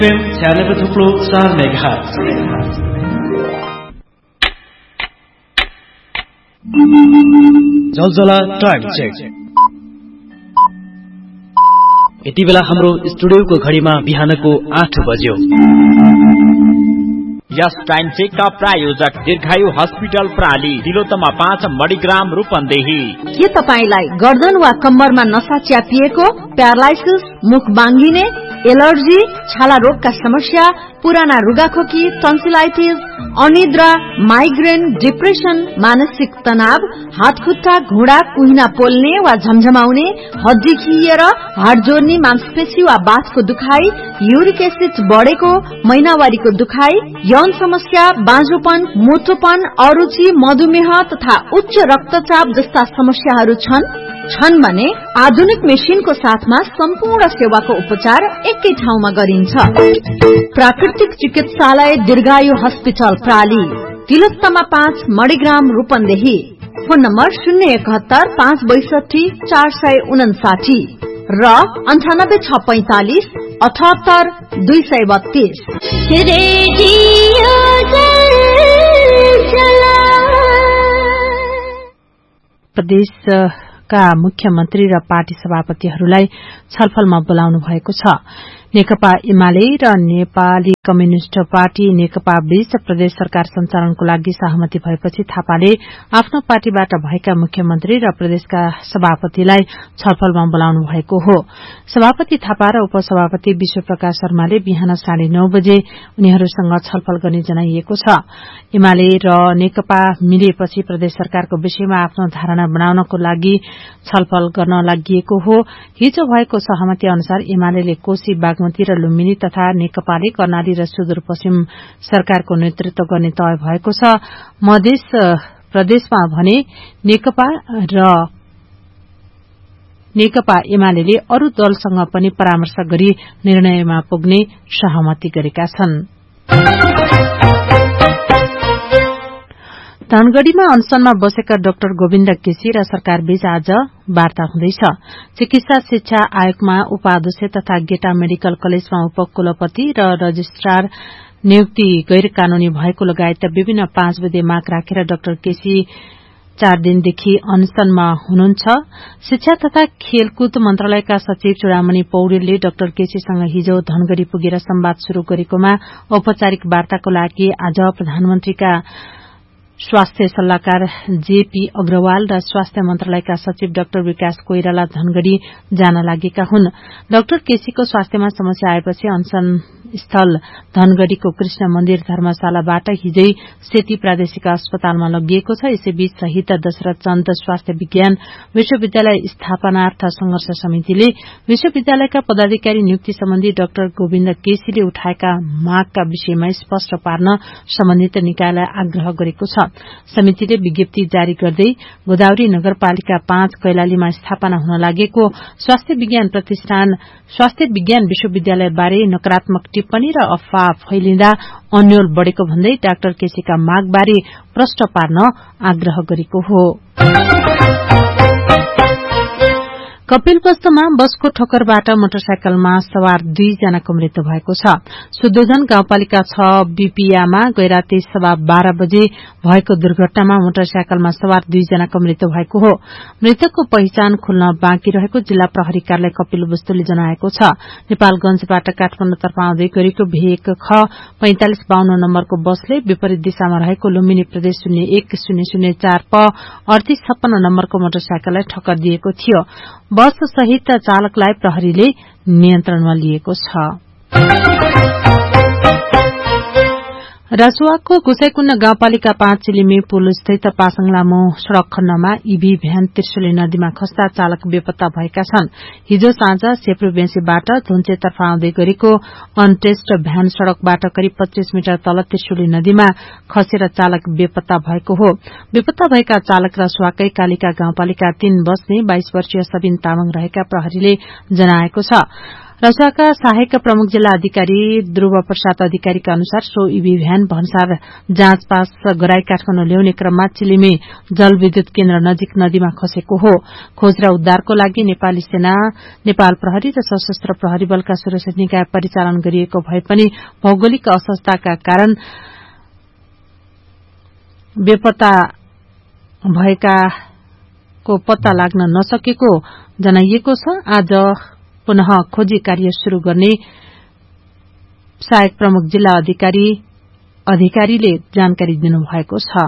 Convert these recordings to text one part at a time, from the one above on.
96.4 megahertz. जलजला time check. यति बेला हाम्रो स्टुडियोको घडीमा बिहानको 8 बज्यो। यस टाइम चेकका प्रायोजक दीर्घायु हस्पिटल प्राली, तिलोत्तमा 5 मणिग्राम रूपन्देही। के तपाईलाई गर्दन वा कम्मरमा नसा च्यापिएको, प्यारालाइसिस, मुख बाङ्गिने, एलर्जी, छाला रोगका समस्या, पुराना रुगाखोकी, टन्सिलाइटिस, अनिद्रा, माइग्रेन, डिप्रेसन, मानसिक तनाव, हातखुट्टा, घुँडा, कुहिना पोल्ने वा झमझमाउने, हड्डी खिएर, हाड जोड्ने, मांसपेशी वा बाथको दुखाइ, युरिक एसिड बढेको, महिनावारीको दुखाइ, यौन समस्या, बाँझोपन, मोटोपन, अरुचि, मधुमेह तथा उच्च रक्तचाप जस्ता समस्याहरू छन् भने आधुनिक मेसिनको साथमा सम्पूर्ण सेवाको उपचार एकै ठाउँमा गरिन्छ। प्राकृतिक चिकित्सालय दीर्घायु hospital प्राली, Tilottama 5 Manigram Rupandehi. Phone number 071 562 459 र 98645 78 232। प्रदेशका मुख्यमन्त्री र पार्टी सभापतिहरूलाई छलफलमा बोलाउनु भएको छ। नेकपा एमाले र नेपाली कम्युनिष्ट पार्टी नेकपा बीच प्रदेश सरकार सञ्चालनको लागि सहमति भएपछि थापाले आफ्नो पार्टीबाट भएका मुख्यमन्त्री र प्रदेशका सभापतिलाई छलफलमा बोलाउनु भएको हो। सभापति थापा र उपसभापति विश्वप्रकाश शर्माले बिहान 9:30 बजे उनीहरूसँग छलफल गर्ने जनाइएको छ। एमाले र नेकपा मिलेपछि प्रदेश सरकारको विषयमा आफ्नो धारणा बनाउनको लागि छलफल गर्न लागिएको हो। हिजो भएको सहमति अनुसार एमाले कोशी, बागमती र लुम्बिनी तथा नेकपाले कर्णाली र सुदूरपश्चिम सरकारको नेतृत्व गर्ने तय भएको छ। मध्य प्रदेशमा भने नेकपा एमाले अरू दलसँग पनि परामर्श गरी निर्णयमा पुग्ने सहमति गरेका छन्। धनगढ़ीमा अनसनमा बसेका डाक्टर गोविन्द केसी र सरकारबीच आज वार्ता हुँदैछ। चिकित्सा शिक्षा आयोगमा उपाध्यक्ष तथा गेटा मेडिकल कलेजमा उपकुलपति र रजिस्ट्रार नियुक्ति गैर कानूनी भएको लगायत विभिन्न 5 बुँदे माग राखेर डाक्टर केसी 4 दिनदेखि अनसनमा हुनुहुन्छ। शिक्षा तथा खेलकुद मन्त्रालयका सचिव चूडामणि पौडेलले डाक्टर केसीसँग हिजो धनगढ़ी पुगेर संवाद शुरू गरेकोमा औपचारिक वार्ताको लागि आज प्रधानमन्त्रीका स्वास्थ्य सल्लाहकार जेपी अग्रवाल र स्वास्थ्य मन्त्रालयका सचिव डाक्टर विकास कोइराला धनगढ़ी जान लागेका हुन्। डाक्टर केसीको स्वास्थ्यमा समस्या आएपछि अनसन स्थल धनगढ़ीको कृष्ण मन्दिर धर्मशालाबाट हिजै सेती प्रादेशिक अस्पतालमा लगिएको छ। यसैबीच शहीद दशरथ चन्द स्वास्थ्य विज्ञान विश्वविद्यालय स्थापनार्थ संघर्ष समितिले विश्वविद्यालयका पदाधिकारी नियुक्ति सम्बन्धी डाक्टर गोविन्द केसीले उठाएका मागका विषयमा स्पष्ट पार्न सम्बन्धित निकायलाई आग्रह गरेको छ। समितिले विज्ञप्ति जारी गर्दै गोदावरी नगरपालिका 5 कैलालीमा स्थापना हुन लागेको स्वास्थ्य विज्ञान प्रतिष्ठान स्वास्थ्य विज्ञान विश्वविद्यालय बारे नकारात्मक टिप्पणी र अफवाह फैलिँदा अन्यल बढ़ेको भन्दै डाक्टर केसीका मागबारे प्रश्न पार्न आग्रह गरेको हो। कपिलवस्तुमा बसको ठोक्करबाट मोटरसाइकलमा सवार 2 जनाको मृत्यु भएको छ। सुदोधन गाउँपालिका 6 बीपीआमा गैराती 12:15 बजे भएको दुर्घटनामा मोटरसाइकलमा सवार 2 जनाको मृत्यु भएको हो। मृतकको पहिचान खुल्न बाँकी रहेको जिल्ला प्रहरी कार्यालय कपिलवस्तुले जनाएको छ। नेपालगंजबाट काठमाडौँतर्फ आउँदै गरेको भेक ख 4552 नम्बरको बसले विपरीत दिशामा रहेको लुम्बिनी प्रदेश 01004 प 3856 नम्बरको मोटरसाइकललाई ठक्कर दिएको थियो। बस सहित चालकलाई प्रहरीले नियन्त्रणमा लिएको छ। रसुवाको गुसाईकुण्ड गाउँपालिका 5 चिलिमे पुल स्थित पासाङ लामो सड़क खण्डमा ईभी भ्यान त्रिशुली नदीमा खस्दा चालक बेपत्ता भएका छन्। हिजो साँझ सेप्रुबेसीबाट धुन्चेतर्फ आउँदै गरेको अनटेस्ट भ्यान सड़कबाट करिब 25 मिटर तल त्रिशुली नदीमा खसेर चालक बेपत्ता भएको हो। बेपत्ता भएका चालक रसुवाकै कालिका गाउँपालिका 3 बस्ने 22 वर्षीय सबिन तामाङ रहेका प्रहरीले जनाएको छ। रसुवाका सहायक प्रमुख जिल्ला अधिकारी ध्रुव प्रसाद अधिकारीका अनुसार सो ईभी भ्यान भन्सार जाँच पास गराई काठमाडौँ ल्याउने क्रममा चिलिमे जलविद्युत केन्द्र नजिक नदीमा खसेको हो। खोज र उद्धारको लागि नेपाली सेना, नेपाल प्रहरी र सशस्त्र प्रहरी बलका सुरक्षा निकाय परिचालन गरिएको भए पनि भौगोलिक असहजताका कारण बेपत्ता भएकाको पत्ता लाग्न नसकेको जनाइएको छ। आज पुनः खोजी कार्य शुरू गर्ने सहायक प्रमुख जिल्ला अधिकारीले जानकारी दिनुभएको छ।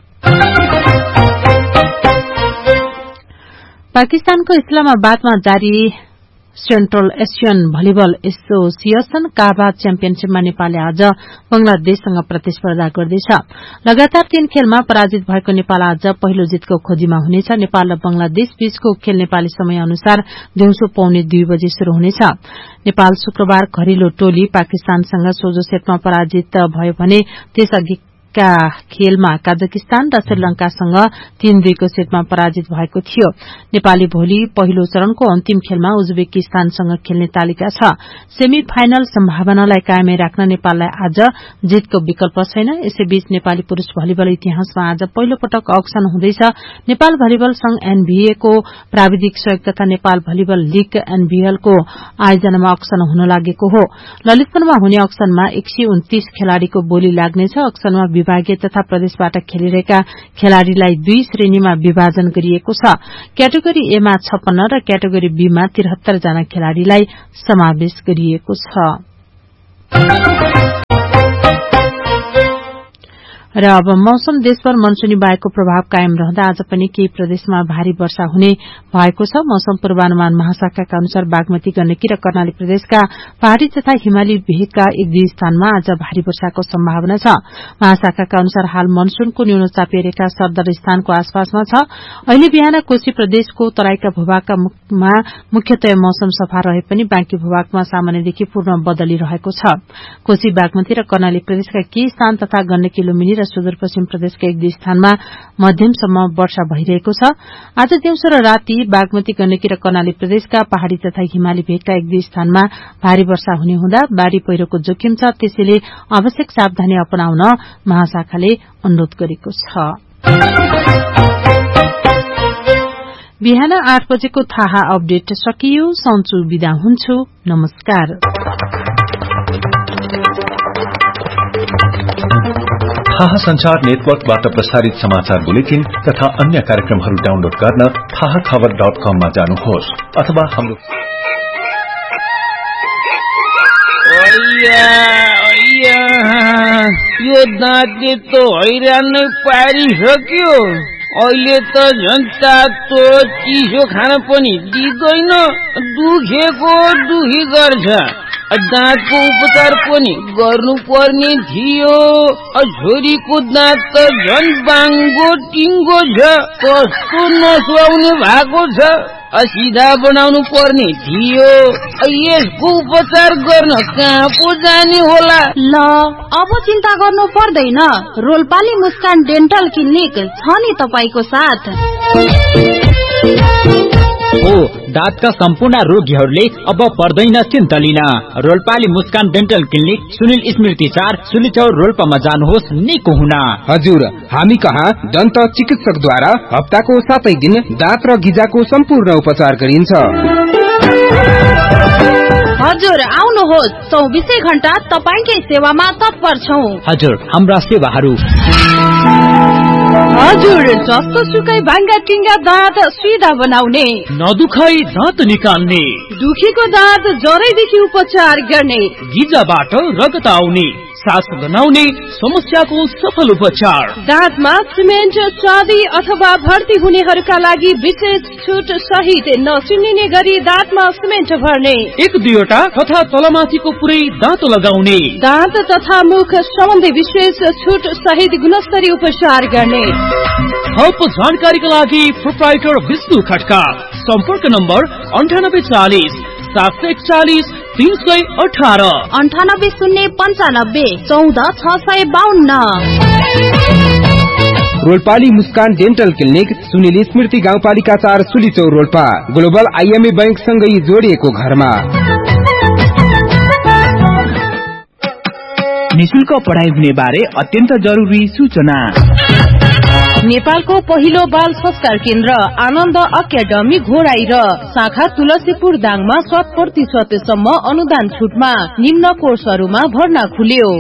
पाकिस्तानको इस्लामाबादमा जारी सेन्ट्रल एशियन भलिबल एसोसिएशन काबा च्याम्पियनशीपमा नेपालले आज बंगलादेशसँग प्रतिस्पर्धा गर्दैछ। लगातार 3 खेलमा पराजित भएको नेपाल आज पहिलो जितको खोजीमा हुनेछ। नेपाल र बंगलादेश बीचको खेल नेपाली समय अनुसार दिउँसो 1:45 बजे शुरू हुनेछ। नेपाल शुक्रबार घरेलु टोली पाकिस्तानसँग सोझो सेटमा पराजित भयो भने त्यसअघिका खेलमा कजाकिस्तान र श्रीलंकासँग 3-2 को सेटमा पराजित भएको थियो। नेपाली भोलि पहिलो चरणको अन्तिम खेलमा उज्बेकिस्तानसँग खेल्ने तालिका छ। सेमी फाइनल सम्भावनालाई कायमै राख्न नेपाललाई आज जितको विकल्प छैन। यसैबीच नेपाली पुरूष भलिबल इतिहासमा आज पहिलो पटक अक्सन हुँदैछ। नेपाल भलिबल संघ एनभीए को प्राविधिक सहयोग तथा नेपाल भलिबल लीग एनभीएल को आयोजनामा अक्सन हुन लागेको हो। ललितपुरमा हुने अक्सनमा 129 खेलाड़ीको बोली लाग्नेछ। अक्सनमा विभागीय तथा प्रदेशबाट खेलिरहेका खेलाड़ीलाई 2 श्रेणीमा विभाजन गरिएको छ। क्याटेगोरी ए मा 56 र क्याटेगोरी बी मा 73 जना खेलाड़ीलाई समावेश गरिएको छ। र अब मौसम देशभर मनसूनी वायुको प्रभाव कायम रहँदा आज पनि केही प्रदेशमा भारी वर्षा हुने भएको छ। मौसम पूर्वानुमान महाशाखाका अनुसार बागमती, गण्डकी र कर्णाली प्रदेशका पहाड़ी तथा हिमाली भेगका 1-2 स्थानमा आज भारी वर्षाको सम्भावना छ। महाशाखाका अनुसार हाल मनसूनको न्यून चापीय रेखा सरदर स्थानको आसपासमा छ। अहिले बिहान कोशी प्रदेशको तराईका भूभागमा मुख्यतया मौसम सफा रहे पनि बाँकी भूभागमा सामान्यदेखि पूर्ण बदली रहेको छ। कोशी, बागमती र कर्णाली प्रदेशका केही स्थान तथा गण्डकी, लुम्बिनी र सुदूरपश्चिम प्रदेशका 1-2 स्थानमा मध्यमसम्म वर्षा भइरहेको छ। आज दिउँसो र राति बागमती, गण्डकी र कर्णाली प्रदेशका पहाड़ी तथा हिमाली भेगका 1-2 स्थानमा भारी वर्षा हुने हुँदा बाढ़ी पहिरोको जोखिम छ। त्यसैले आवश्यक सावधानी अपनाउन महाशाखाले अनुरोध गरेको छ। बिहान 8 बजेको थाहा अपडेट सकियो। सन्चु बिदा हुन्छु। नमस्कार। थाहा संचार नेटवर्कबाट प्रसारित समाचार बुलेटिन तथा अन्य कार्यक्रमहरू डाउनलोड गर्न थाहाखबर.com मा जानुहोस् अथवा हाम्रो यो दाँतले त हैरान नै पारिसक्यो। अहिले त झन्टा तो चिसो खान पनि दिँदैन, दुखेको दुखी गर्छ। दाँतको उपचार पनि गर्नुपर्ने थियो। छोरीको दाँत त झन् बाङ्गो टिङ्गो छ, कस्तो नसुहाउने भएको छ। सिधा बनाउनु पर्ने थियो। यसको उपचार गर्न कहाँ पो जाने होला? ल अब चिन्ता गर्नु पर्दैन। रोल्पाली मुस्कान डेन्टल क्लिनिक छ नि तपाईको साथ। दाँतका सम्पूर्ण रोगीहरूले अब पर्दैन चिन्ता लिन। रोल्पाली मुस्कान डेन्टल क्लिनिक सुनिल स्मृति 4 सुलिचौर रोल्पामा जानुहोस् निको हुन। हजुर, हामी कहाँ दन्त चिकित्सकद्वारा हप्ताको 7 दिन दाँत र गिजाको सम्पूर्ण उपचार गरिन्छ। हजुर आउनुहोस्, 24 घण्टा तपाईकै सेवामा तत्पर छौं। हजुर, हाम्रा सेवाहरू हजुर जस्तो सुकै भाङ्गा टिङ्गा दाँत सिधा बनाउने, नदुखाई दाँत निकाल्ने, दुखीको दाँत जरैदेखि उपचार गर्ने, गिजाबाट रगत आउने, सास गनाउने समस्याको सफल उपचार। दाँतमा सिमेन्ट, चाँदी अथवा भर्ती हुनेहरूका लागि विशेष छुट सहित नचिनिने गरी दाँतमा सिमेन्ट भर्ने, 1-2 तथा तलमाथिको पुरै दाँत लगाउने, दाँत तथा मुख सम्बन्धी विशेष छुट सहित गुणस्तरीय उपचार गर्ने। थप जानकारीका लागि प्रोप्राइटर विष्णु खड्का। सम्पर्क नम्बर 9840 741 318 98 095 14 652। रोल्पाली मुस्कान डेन्टल क्लिनिक सुनिल स्मृति गाउँपालिका 4 सुलिचौर रोल्पा। ग्लोबल आइएमए बैंक सँगै जोडिएको घरमा। निशुल्क पढाइ हुने बारे अत्यन्त जरुरी सूचना। नेपालको पहिलो बाल संस्कार केन्द्र आनन्द अकादमी घोराई र शाखा तुलसीपुर दाङमा 100% सम्म अनुदान छुटमा निम्न कोर्सहरूमा भर्ना खुल्यो।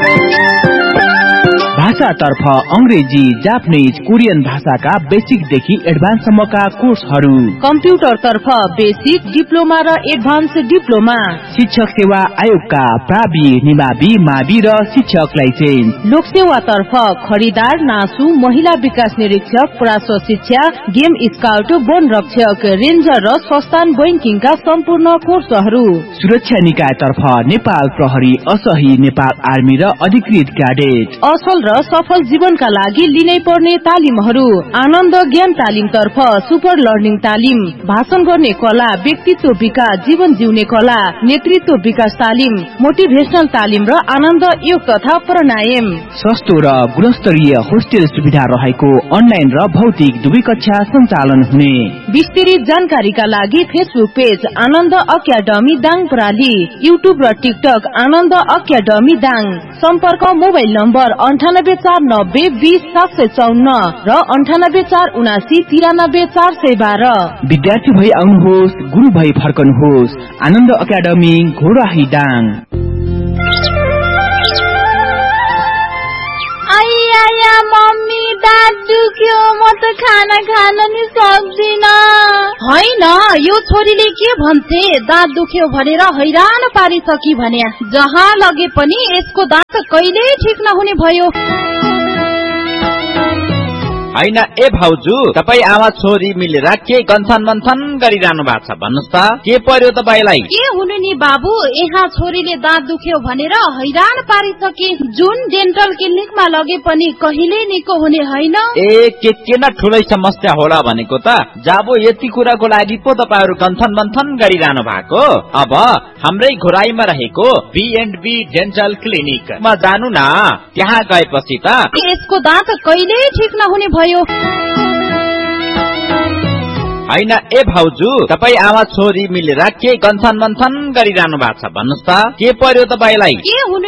भाषातर्फ अंग्रेजी, जापानीज, कोरियन भाषाका बेसिकदेखि एडभान्स सम्मका कोर्सहरू। कम्प्युटरतर्फ बेसिक, डिप्लोमा र एडभान्स डिप्लोमा। शिक्षक सेवा आयोगका प्रावि, निमावि, मावि र शिक्षक लाइसेन्स। लोकसेवातर्फ खरिदार, नासु, महिला विकास निरीक्षक, प्रास शिक्षा, गेम स्काउट, वन रक्षक, रेन्जर र संस्थान बैंकिङका सम्पूर्ण कोर्सहरू। सुरक्षा निकायतर्फ नेपाल प्रहरी, असही, नेपाल आर्मी र अधिकृत क्याडेट। असल र सफल जीवनका लागि लिनै पर्ने तालिमहरू। आनन्द ज्ञान तालिम तर्फ सुपर लर्निङ तालिम, भाषण गर्ने कला, व्यक्तित्व विकास, जीवन जिउने कला, नेतृत्व विकास तालिम, मोटिभेशनल तालिम र आनन्द योग तथा प्राणायाम। सस्तो र गुणस्तरीय होस्टेल सुविधा रहेको अनलाइन र भौतिक दुवै कक्षा सञ्चालन हुने। विस्तृत जानकारीका लागि फेसबुक पेज आनन्द अकादमी दाङ प्रणाली, युट्युब र टिकटक आनन्द अकादमी दाङ। सम्पर्क मोबाइल नम्बर 9849020754 र 9847793412। विद्यार्थी भई आउनुहोस्, गुरु भई फर्कनुहोस्। आनन्द अकादमी घोराही दाङ। आया मम्मी दाँत दुख्यो, म त खाना खान नि सक्दिन। होइन, यो छोरीले के भन्छे, दाँत दुख्यो भनेर हैरान पारिसकी भन्या। जहाँ लगे पनि यसको दाँत कहिले ठिक नहुने भयो। होइन ए भाउजू, तपाई आमा छोरी मिलेर के गन्थन मन्थन गरिरहनु भएको छ भन्नुस् त, के पर्यो तपाईलाई? के हुनु नि बाबु, यहाँ छोरीले दाँत दुख्यो भनेर हैरान पारिसके। जुन डेन्टल क्लिनिकमा लगे पनि कहिले निको हुने होइन। ए के न ठुलै समस्या होला भनेको त। जाबो यति कुराको लागि पो तपाईहरु गन्थन मन्थन गरिरहनु भएको। अब हाम्रै घोराईमा रहेको B&B डेन्टल क्लिनिकमा जानु न। त्यहाँ गएपछि त यसको दाँत कहिले ठिक नहुने भयो। होइन ए भाउजू, तपाई आमा छोरी मिलेर के गन्थन मन्थन गरिरहनु भएको छ भन्नुस् त, के पर्यो तपाईलाई? के हुनु